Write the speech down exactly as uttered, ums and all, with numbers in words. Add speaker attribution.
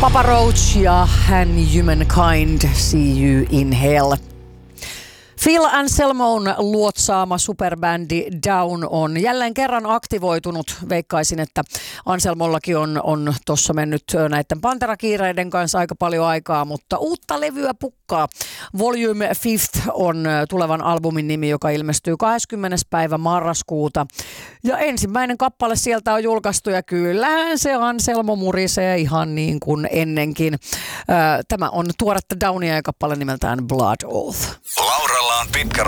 Speaker 1: Papa Roach ja And Humankind, See You in Hell. Phil Anselmon luotsaama superbändi Down on jälleen kerran aktivoitunut. Veikkaisin, että Anselmollakin on, on tuossa mennyt näiden Pantera-kiireiden kanssa aika paljon aikaa, mutta uutta levyä pukkaa. Volume Fifth on tulevan albumin nimi, joka ilmestyy kahdeskymmenes päivä marraskuuta. Ja ensimmäinen kappale sieltä on julkaistu ja kyllähän se Anselmo murisee ihan niin kuin ennenkin. Tämä on tuoretta Downia ja kappale nimeltään Blood Oath.
Speaker 2: Lauralla on pitkä